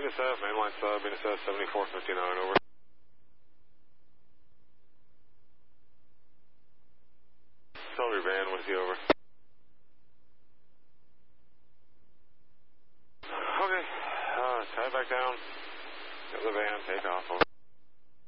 Venus F, mainline sub, Venus F, 7459, over. Tell your van with you, over. Okay, tie back down. Get the van, take off, over.